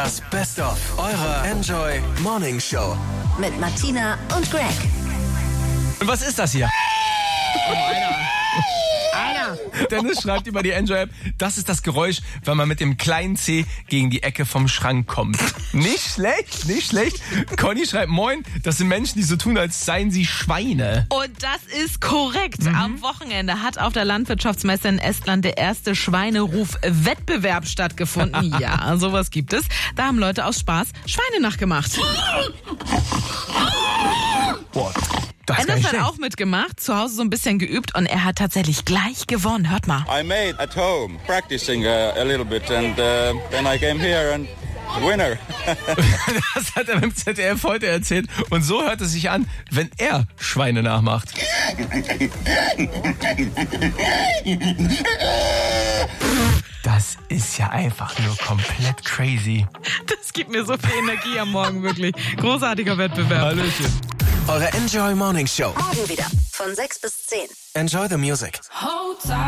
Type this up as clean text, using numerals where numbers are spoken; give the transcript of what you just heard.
Das Best-of eurer Enjoy Morning Show. Mit Martina und Greg. Und was ist das hier? Oh, Alter. Dennis schreibt über die Enjoy-App, das ist das Geräusch, wenn man mit dem kleinen C gegen die Ecke vom Schrank kommt. Nicht schlecht, nicht schlecht. Conny schreibt, moin, das sind Menschen, die so tun, als seien sie Schweine. Und das ist korrekt. Am Wochenende hat auf der Landwirtschaftsmesse in Estland der erste Schweineruf-Wettbewerb stattgefunden. Ja, sowas gibt es. Da haben Leute aus Spaß Schweine nachgemacht. Boah, das ist gar Dennis nicht hat schlecht. auch mitgemacht, zu Hause so ein bisschen geübt und er hat tatsächlich gleich gewonnen. Hört mal. I made at home, practicing a little bit, and then I came here and winner. Das hat er beim ZDF heute erzählt. Und so hört es sich an, wenn er Schweine nachmacht. Das ist ja einfach nur komplett crazy. Das gibt mir so viel Energie am Morgen, wirklich. Großartiger Wettbewerb. Hallöchen. Eure Enjoy Morning Show. Morgen wieder von 6 bis 10. Enjoy the music. Hold tight.